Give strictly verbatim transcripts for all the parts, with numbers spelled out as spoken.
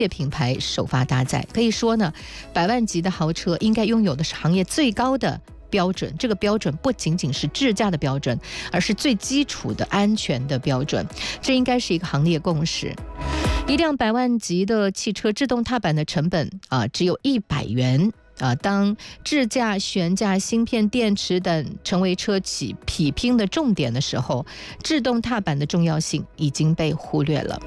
业品牌首发搭载。可以说呢，百万级的豪车应该拥有的是行业最高的标准，这个标准不仅仅是智驾的标准，而是最基础的安全的标准，这应该是一个行业共识。一辆百万级的汽车制动踏板的成本啊，只有一百元。啊，当智驾、悬架、芯片、电池等成为车企比拼的重点的时候，制动踏板的重要性已经被忽略了。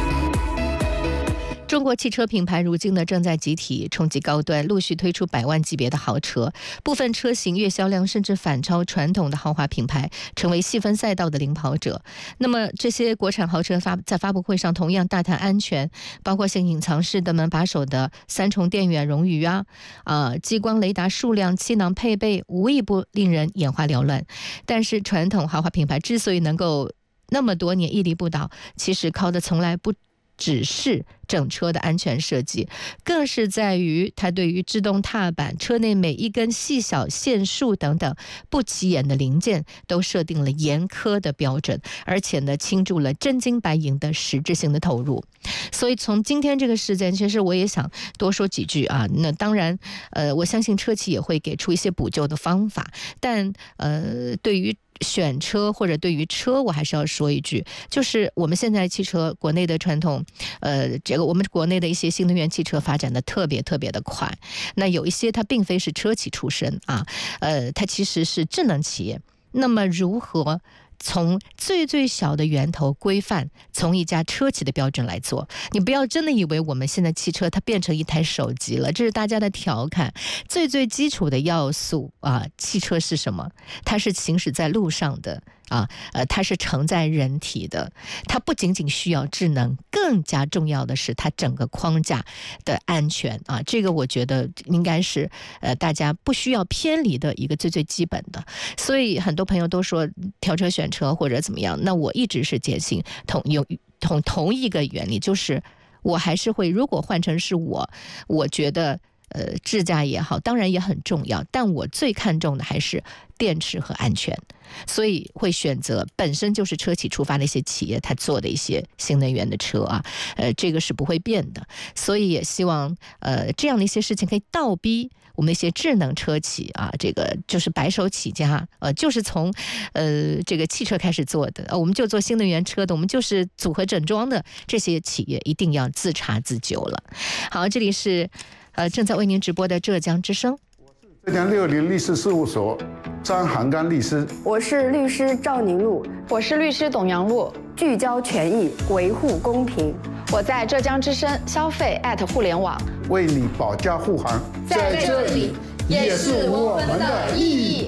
中国汽车品牌如今呢正在集体冲击高端，陆续推出百万级别的豪车，部分车型月销量甚至反超传统的豪华品牌，成为细分赛道的领跑者。那么这些国产豪车发在发布会上同样大谈安全，包括像隐藏式的门把手的三重电源冗余啊，啊、呃、激光雷达数量、气囊配备，无一不令人眼花缭乱。但是传统豪华品牌之所以能够那么多年屹立不倒，其实靠的从来不只是整车的安全设计，更是在于它对于制动踏板、车内每一根细小线束等等不起眼的零件都设定了严苛的标准，而且呢倾注了真金白银的实质性的投入。所以从今天这个事件，其实我也想多说几句啊。那当然，呃，我相信车企也会给出一些补救的方法，但呃，对于选车或者对于车，我还是要说一句，就是我们现在汽车国内的传统，呃，这个我们国内的一些新能源汽车发展的特别特别的快。那有一些它并非是车企出身啊，呃，它其实是智能企业。那么如何从最最小的源头规范，从一家车企的标准来做？你不要真的以为我们现在汽车它变成一台手机了，这是大家的调侃。最最基础的要素啊，汽车是什么？它是行驶在路上的啊，呃，它是承载人体的，它不仅仅需要智能，更加重要的是它整个框架的安全啊，这个我觉得应该是呃大家不需要偏离的一个最最基本的。所以很多朋友都说挑车选车或者怎么样，那我一直是坚信同有同同一个原理，就是我还是会，如果换成是我，我觉得呃智驾也好，当然也很重要，但我最看重的还是电池和安全。所以会选择本身就是车企出发的一些企业，他做的一些新能源的车啊，呃，这个是不会变的。所以也希望呃这样的一些事情可以倒逼我们一些智能车企啊，这个就是白手起家，呃，就是从呃这个汽车开始做的，呃，我们就做新能源车的，我们就是组合整装的，这些企业一定要自查自纠了。好，这里是呃正在为您直播的浙江之声。 浙江六零律师事务所张涵刚律师， 我是律师赵宁路， 我是律师董阳路， 聚焦权益，维护公平。 我在浙江之声消费互联网为你保驾护航， 在这里也是我们的意义。